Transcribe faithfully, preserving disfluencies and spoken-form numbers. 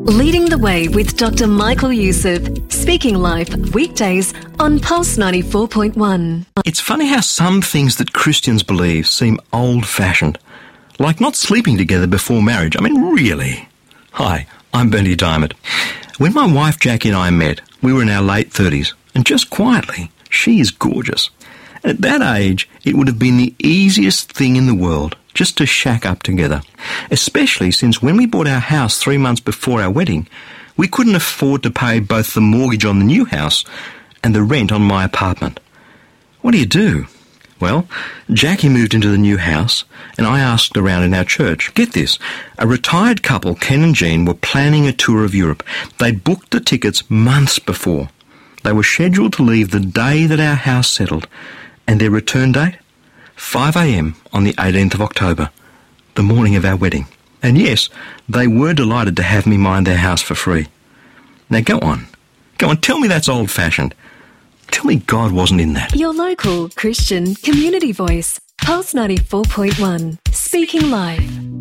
Leading the Way with Doctor Michael Youssef, speaking live weekdays on Pulse ninety-four point one. It's funny how some things that Christians believe seem old-fashioned, like not sleeping together before marriage. I mean, really? Hi, I'm Bernie Diamond. When my wife Jackie and I met, we were in our late thirties, and just quietly, she is gorgeous. And at that age, it would have been the easiest thing in the world just to shack up together, especially since when we bought our house three months before our wedding, we couldn't afford to pay both the mortgage on the new house and the rent on my apartment. What do you do? Well, Jackie moved into the new house, and I asked around in our church. Get this, a retired couple, Ken and Jean, were planning a tour of Europe. They'd booked the tickets months before. They were scheduled to leave the day that our house settled, and their return date? five a.m. on the eighteenth of October, the morning of our wedding. And yes, they were delighted to have me mind their house for free. Now go on. Go on, tell me that's old-fashioned. Tell me God wasn't in that. Your local Christian community voice, Pulse ninety-four point one, speaking live.